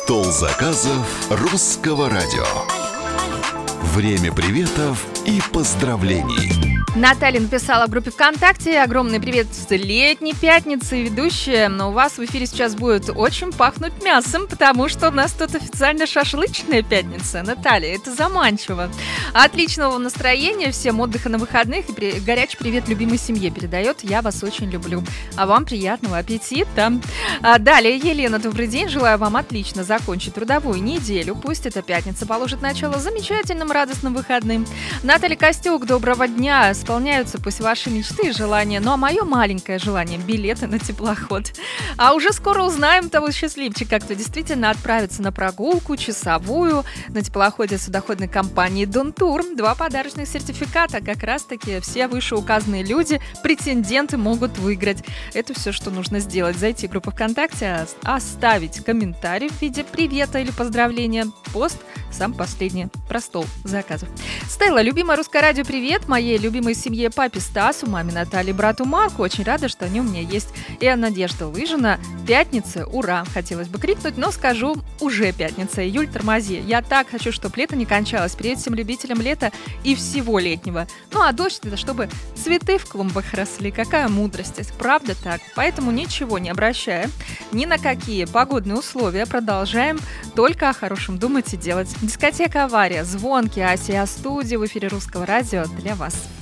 Стол заказов русского радио. Время приветов и поздравлений. Наталья написала в группе ВКонтакте: огромный привет с летней пятницы, ведущая. Но у вас в эфире сейчас будет очень пахнуть мясом, потому что у нас тут официально шашлычная пятница. Наталья, это заманчиво. Отличного настроения, всем отдыха на выходных и горячий привет любимой семье передает. Я вас очень люблю. А вам приятного аппетита. Далее, Елена, добрый день. Желаю вам отлично закончить трудовую неделю. Пусть эта пятница положит начало замечательным радостным выходным. Наталья Костюк, доброго дня. Исполняются пусть ваши мечты и желания. Ну а мое маленькое желание — билеты на теплоход. А уже скоро узнаем того счастливчика, кто действительно отправится на прогулку часовую на теплоходе судоходной компании Дон Тур. 2 подарочных сертификата. Как раз-таки все вышеуказанные люди, претенденты, могут выиграть. Это все, что нужно сделать. Зайти в группу ВКонтакте, оставить комментарий в виде привета или поздравления. Пост сам последний про стол заказов. Стелла, любимое русское радио, привет моей любимой семье, папе Стасу, маме Наталье, брату Марку. Очень рада, что они у меня есть. И Надежда Лыжина. Пятница, ура! Хотелось бы крикнуть, но скажу: уже пятница. Юль, тормози. Я так хочу, чтобы лето не кончалось. Привет всем любителям лета и всего летнего. Ну а дождь — это чтобы цветы в клумбах росли. Какая мудрость. Это правда так. Поэтому ничего не обращая ни на какие погодные условия, продолжаем только о хорошем думать и делать. Дискотека «Авария», звонки, Асия студия в эфире русского радио для вас.